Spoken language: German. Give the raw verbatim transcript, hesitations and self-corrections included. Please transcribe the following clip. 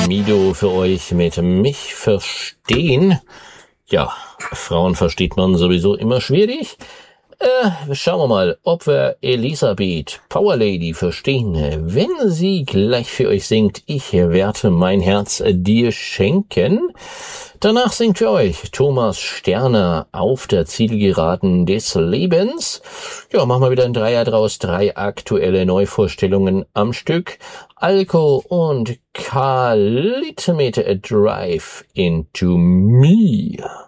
Mido für euch mit Mich verstehen. Ja, Frauen versteht man sowieso immer schwierig. Äh, schauen wir mal, ob wir Elisabeth, Power Lady, verstehen. Wenn sie gleich für euch singt, ich werde mein Herz dir schenken. Danach singt für euch Thomas Sterner, Auf der Zielgeraden des Lebens. Ja, machen wir wieder ein Dreier draus, drei aktuelle Neuvorstellungen am Stück. Alko und Khalid mit A Drive into Me.